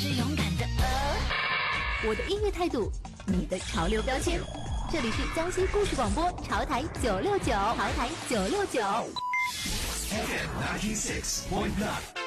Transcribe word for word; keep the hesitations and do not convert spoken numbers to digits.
是勇敢的鹅。我的音乐态度，你的潮流标签。这里是江西故事广播潮台九六九，潮台九六九。 F M ninety six point nine。